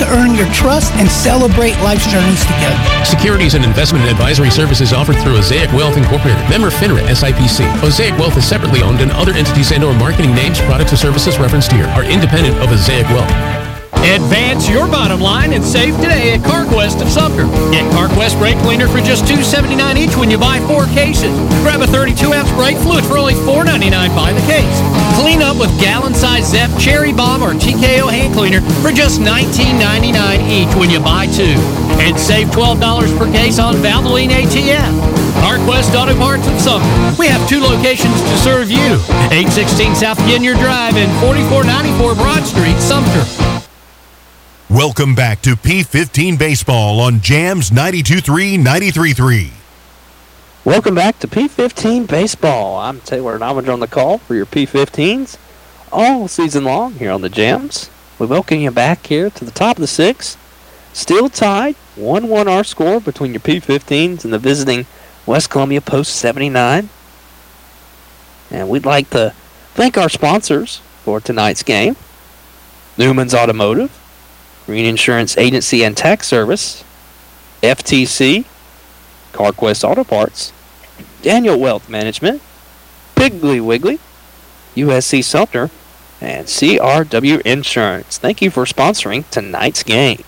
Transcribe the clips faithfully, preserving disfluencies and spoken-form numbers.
to earn your trust and celebrate life's journeys together. Securities and investment and advisory services offered through Osaic Wealth Incorporated. Member FINRA S I P C. Osaic Wealth is separately owned, and other entities and or marketing names, products, or services referenced here are independent of Osaic Wealth. Advance your bottom line and save today at CarQuest of Sumter. Get CarQuest brake cleaner for just two dollars and seventy-nine cents each when you buy four cases. Grab a thirty-two ounce brake fluid for only four dollars and ninety-nine cents by the case. Clean up with gallon-sized Zep, Cherry Bomb, or T K O hand cleaner for just nineteen ninety-nine each when you buy two. And save twelve dollars per case on Valvoline A T F. CarQuest Auto Parts of Sumter. We have two locations to serve you. eight sixteen South Ginyard Drive and forty-four ninety-four Broad Street, Sumter. Welcome back to P fifteen Baseball on Jams ninety-two point three, ninety-three point three. Welcome back to P fifteen Baseball. I'm Taylor Novinger on the call for your P fifteens all season long here on the Jams. We welcome you back here to the top of the sixth. Still tied, one one our score between your P fifteens and the visiting West Columbia Post seventy-nine. And we'd like to thank our sponsors for tonight's game. Newman's Automotive, Green Insurance Agency and Tax Service, F T C, CarQuest Auto Parts, Daniel Wealth Management, Piggly Wiggly, U S C Sumter, and C R W Insurance. Thank you for sponsoring tonight's game.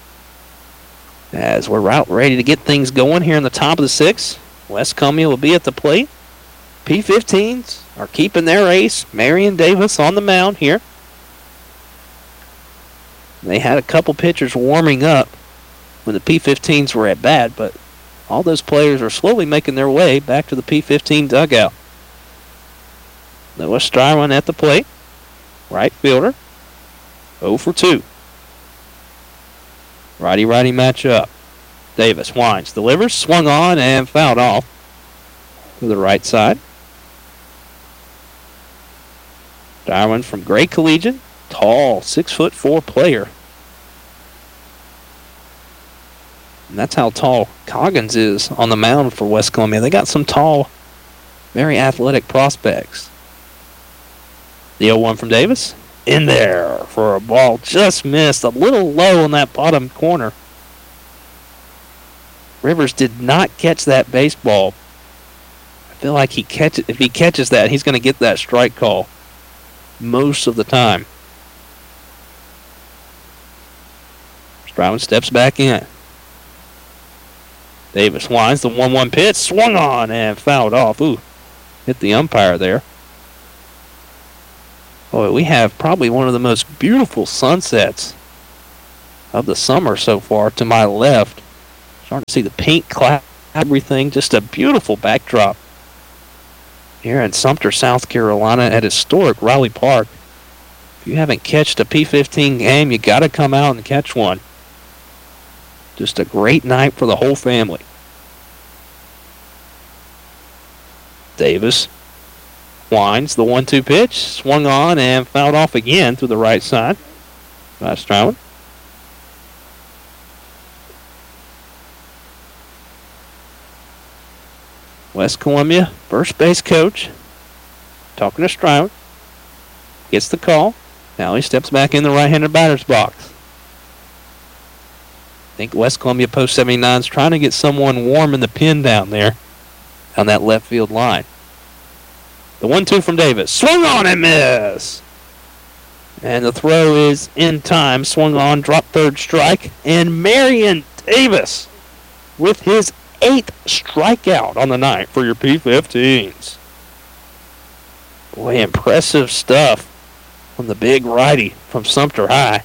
As we're out ready to get things going here in the top of the sixth, West Columbia will be at the plate. P fifteens are keeping their ace, Marion Davis, on the mound here. They had a couple pitchers warming up when the P fifteens were at bat, but all those players are slowly making their way back to the P fifteen dugout. Noah Strywin at the plate, right fielder, oh for two. Righty-righty matchup. Davis winds, delivers, swung on, and fouled off to the right side. Strywin from Gray Collegiate, tall, six foot four player. And that's how tall Coggins is on the mound for West Columbia. They got some tall, very athletic prospects. The oh one from Davis. In there for a ball. Just missed. A little low on that bottom corner. Rivers did not catch that baseball. I feel like he catch it, if he catches that, he's going to get that strike call most of the time. Strywin steps back in. Davis winds the one one pitch, swung on and fouled off. Ooh, hit the umpire there. Boy, we have probably one of the most beautiful sunsets of the summer so far to my left. Starting to see the pink cloud, everything, just a beautiful backdrop here in Sumter, South Carolina at historic Riley Park. If you haven't catched a P fifteen game, you got to come out and catch one. Just a great night for the whole family. Davis winds the one two pitch, swung on and fouled off again to the right side by Strywin. West Columbia first base coach talking to Strywin. Gets the call. Now he steps back in the right-handed batter's box. I think West Columbia Post seventy-nine is trying to get someone warm in the pen down there on that left field line. The one two from Davis. Swung on and miss. And the throw is in time. Swung on, dropped third strike. And Marion Davis with his eighth strikeout on the night for your P fifteens. Boy, impressive stuff from the big righty from Sumter High.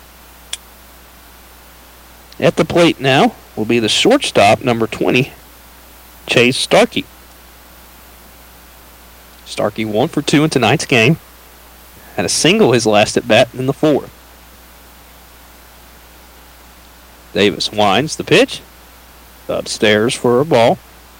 At the plate now will be the shortstop, number twenty, Chase Starkey. Starkey one for two in tonight's game. Had a single his last at bat in the fourth. Davis winds the pitch. Upstairs for a ball.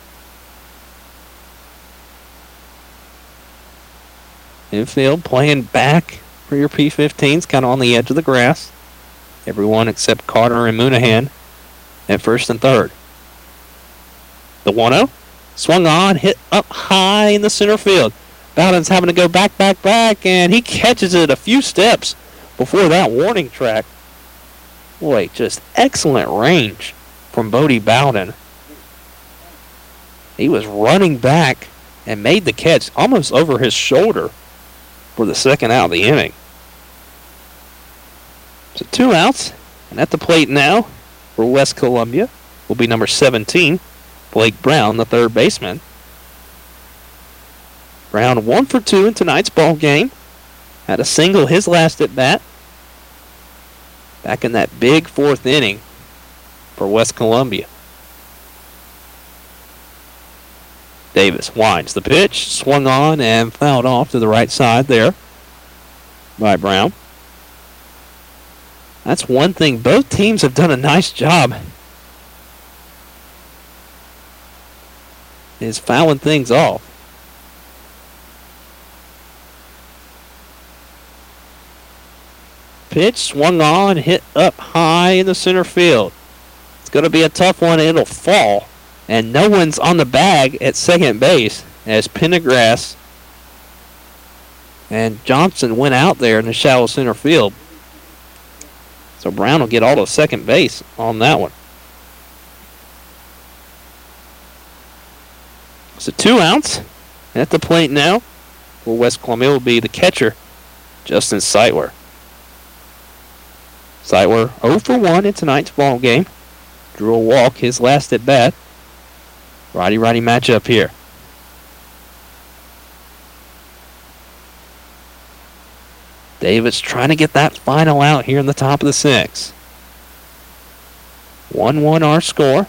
Infield playing back for your P fifteens, kind of on the edge of the grass. Everyone except Carter and Moonahan at first and third. The one oh. Swung on, hit up high in the center field. Bowden's having to go back, back, back, and he catches it a few steps before that warning track. Boy, just excellent range from Bodie Bowden. He was running back and made the catch almost over his shoulder for the second out of the inning. So two outs, and at the plate now for West Columbia will be number seventeen, Blake Brown, the third baseman. Brown one for two in tonight's ball game. Had a single his last at bat. Back in that big fourth inning for West Columbia. Davis winds the pitch, swung on and fouled off to the right side there by Brown. That's one thing. Both teams have done a nice job is fouling things off. Pitch swung on, hit up high in the center field. It's going to be a tough one. It'll fall. And no one's on the bag at second base as Pendergrass and Johnson went out there in the shallow center field. So Brown will get all to second base on that one. So two outs. At the plate now for West Columbia will be the catcher, Justin Seitler. Seitler oh for one in tonight's ball game. Drew a walk his last at bat. Righty-righty matchup here. Davis trying to get that final out here in the top of the sixth. one one our score.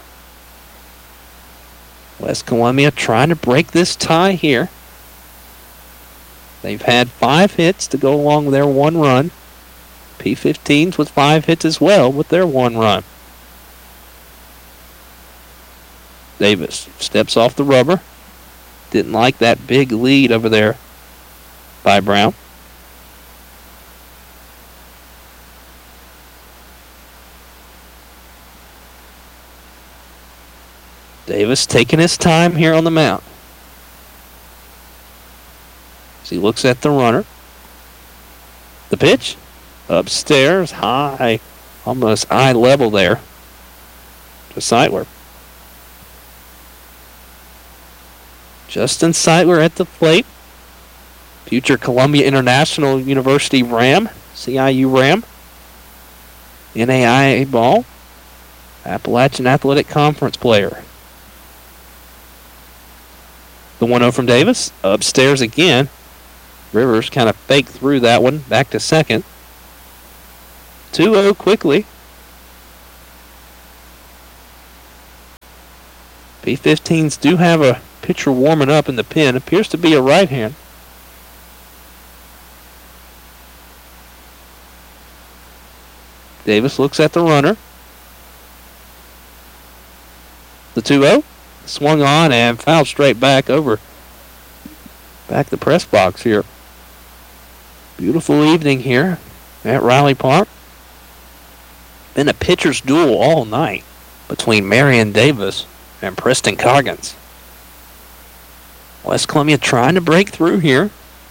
West Columbia trying to break this tie here. They've had five hits to go along with their one run. P fifteens with five hits as well with their one run. Davis steps off the rubber. Didn't like that big lead over there by Brown. Davis taking his time here on the mound. As he looks at the runner. The pitch. Upstairs, high, almost eye level there to Seitler. Justin Seitler at the plate. Future Columbia International University Ram, C I U Ram. N A I A ball. Appalachian Athletic Conference player. The one oh from Davis. Upstairs again. Rivers kind of faked through that one. Back to second. two oh quickly. P fifteens do have a pitcher warming up in the pen. Appears to be a right hand. Davis looks at the runner. The two oh. Swung on and fouled straight back over. Back the press box here. Beautiful evening here at Riley Park. Been a pitcher's duel all night between Marion Davis and Preston Coggins. West Columbia trying to break through here.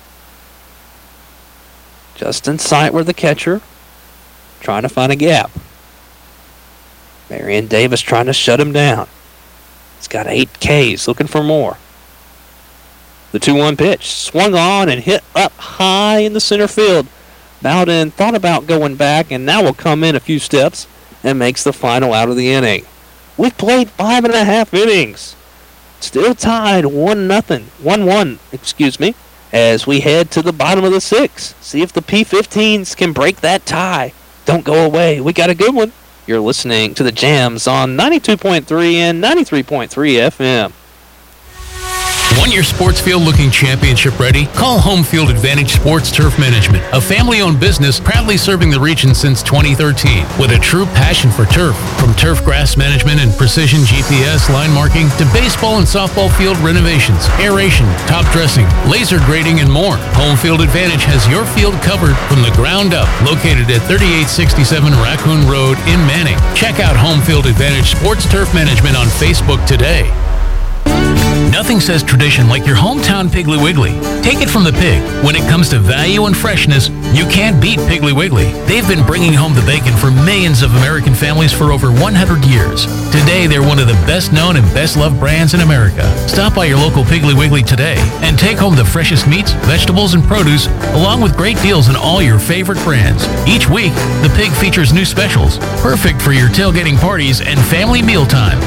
Justin Seitler, the catcher, trying to find a gap. Marion Davis trying to shut him down. He's got eight Ks, looking for more. The two one pitch, swung on and hit up high in the center field. Bowden thought about going back and now will come in a few steps and makes the final out of the inning. We've played five and a half innings. Still tied one nothing, one one, excuse me, as we head to the bottom of the sixth. See if the P fifteens can break that tie. Don't go away. We got a good one. You're listening to the Jams on ninety-two point three and ninety-three point three F M. Want your sports field looking championship ready? Call Home Field Advantage Sports Turf Management, a family-owned business proudly serving the region since twenty thirteen with a true passion for turf. From turf grass management and precision G P S line marking to baseball and softball field renovations, aeration, top dressing, laser grading, and more. Home Field Advantage has your field covered from the ground up. Located at thirty-eight sixty-seven Raccoon Road in Manning. Check out Home Field Advantage Sports Turf Management on Facebook today. Nothing says tradition like your hometown Piggly Wiggly. Take it from the pig. When it comes to value and freshness, you can't beat Piggly Wiggly. They've been bringing home the bacon for millions of American families for over one hundred years. Today, they're one of the best known and best loved brands in America. Stop by your local Piggly Wiggly today and take home the freshest meats, vegetables, and produce, along with great deals on all your favorite brands. Each week, the pig features new specials, perfect for your tailgating parties and family mealtime.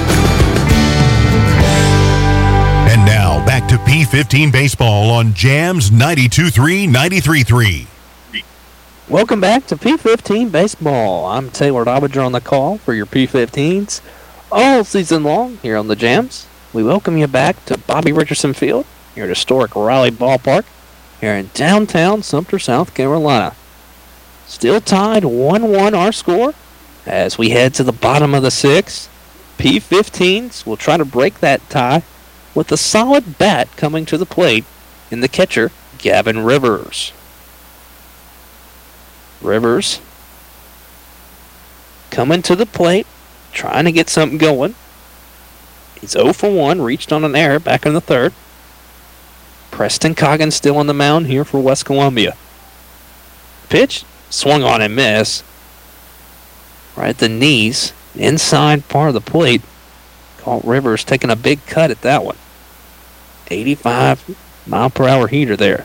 And now, back to P fifteen Baseball on Jams ninety-two three, ninety-three three. Welcome back to P fifteen Baseball. I'm Taylor Dobinger on the call for your P fifteens all season long here on the Jams. We welcome you back to Bobby Richardson Field here at historic Riley Ballpark here in downtown Sumter, South Carolina. Still tied one one our score as we head to the bottom of the sixth. P fifteens will try to break that tie with a solid bat coming to the plate in the catcher, Gavin Rivers. Rivers coming to the plate, trying to get something going. He's oh for one, reached on an error back in the third. Preston Coggins still on the mound here for West Columbia. Pitch, swung on and missed. Right at the knees, inside part of the plate. Caught Rivers taking a big cut at that one. eighty-five mile per hour heater there.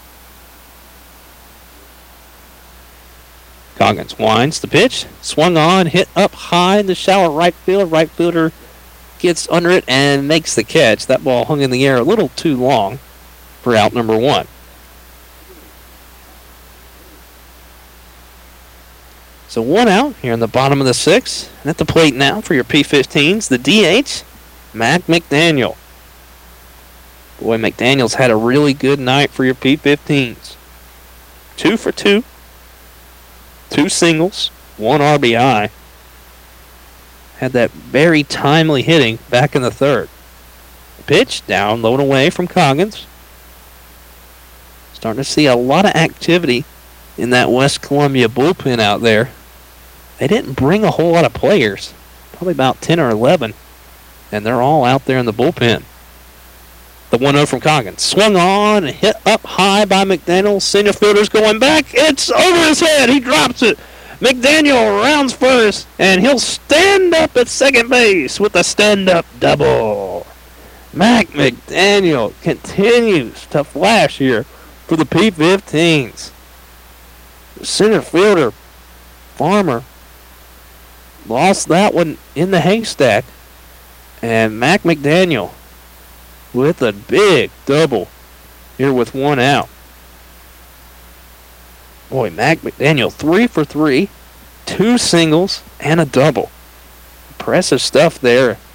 Coggins winds the pitch, swung on, hit up high in the shallow right field. Right fielder gets under it and makes the catch. That ball hung in the air a little too long for out number one. So one out here in the bottom of the sixth. And at the plate now for your P fifteens, the D H, Mac McDaniel. Boy, McDaniel's had a really good night for your P fifteens. Two for two. Two singles, one R B I. Had that very timely hitting back in the third. Pitch down, low and away from Coggins. Starting to see a lot of activity in that West Columbia bullpen out there. They didn't bring a whole lot of players, probably about ten or eleven, and they're all out there in the bullpen. The one oh from Coggins. Swung on and hit up high by McDaniel. Center fielder's going back. It's over his head. He drops it. McDaniel rounds first, and he'll stand up at second base with a stand-up double. Mac McDaniel continues to flash here for the P fifteens. The center fielder, Farmer, lost that one in the haystack. And Mac McDaniel with a big double here with one out. Boy, Mac McDaniel, three for three, two singles, and a double. Impressive stuff there